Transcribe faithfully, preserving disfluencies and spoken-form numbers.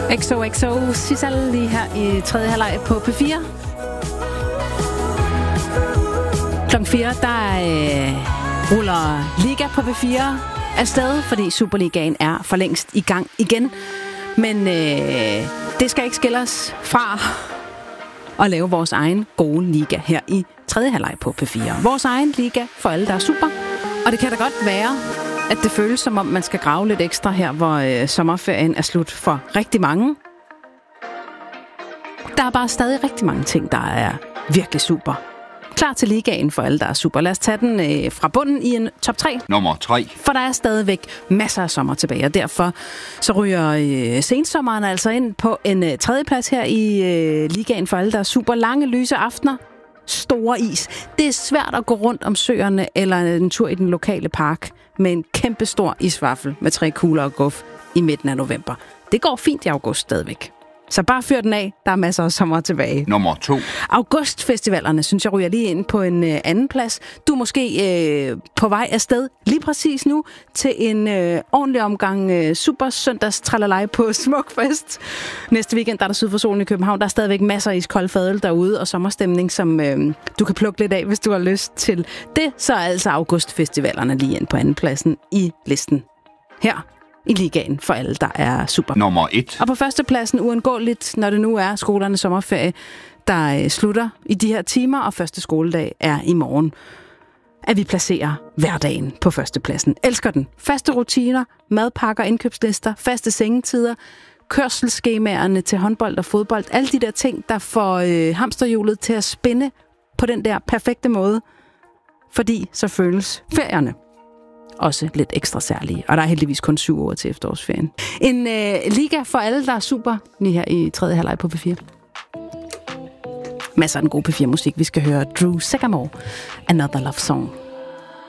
X O X O Sissal lige her i tredje halvleg på P fire. Klokken fire, der øh, ruller Liga på P fire afsted, fordi Superligaen er for længst i gang igen. Men øh, det skal ikke skille os fra at lave vores egen gode liga her i tredje halvleg på P fire. Vores egen liga for alle, der er super. Og det kan da godt være, at det føles som om, man skal grave lidt ekstra her, hvor øh, sommerferien er slut for rigtig mange. Der er bare stadig rigtig mange ting, der er virkelig super. Klar til ligaen for alle, der er super. Lad os tage den øh, fra bunden i en top tre. Nummer tre. For der er stadigvæk masser af sommer tilbage, og derfor så ryger øh, sensommeren altså ind på en øh, tredjeplads her i øh, ligaen for alle, der er super. Lange, lyse aftener. Store is. Det er svært at gå rundt om søerne eller en tur i den lokale park med en kæmpe stor isvaffel med tre kugler og guf i midten af november. Det går fint i august stadigvæk. Så bare fyr den af. Der er masser af sommer tilbage. Nummer to. Augustfestivalerne, synes jeg, ryger lige ind på en øh, anden plads. Du er måske øh, på vej afsted lige præcis nu til en øh, ordentlig omgang øh, super søndags tralalej på Smukfest. Næste weekend der er der syd for solen i København. Der er stadigvæk masser af iskold fadøl derude og sommerstemning, som øh, du kan plukke lidt af, hvis du har lyst til det. Så er altså Augustfestivalerne lige ind på anden pladsen i listen her i ligaen for alle, der er super. Nummer et. Og på førstepladsen uundgåeligt, når det nu er skolernes sommerferie, der øh, slutter i de her timer, og første skoledag er i morgen, at vi placerer hverdagen på førstepladsen. Elsker den. Faste rutiner, madpakker, indkøbslister, faste sengetider, kørselsskemaerne til håndbold og fodbold. Alle de der ting, der får øh, hamsterhjulet til at spinde på den der perfekte måde. Fordi så føles ferierne også lidt ekstra særlige. Og der er heldigvis kun syv uger til efterårsferien. En øh, liga for alle, der er super, lige her i tredje halvleg på P fire. Masser af den gode P fire-musik. Vi skal høre Drew Sycamore, Another Love Song.